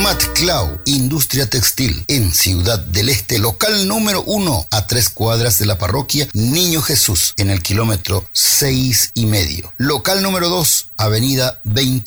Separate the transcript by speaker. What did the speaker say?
Speaker 1: Matclau, industria textil, en Ciudad del Este, local número 1, a 3 cuadras de la parroquia Niño Jesús, en el kilómetro 6,5. Local número 2, avenida 20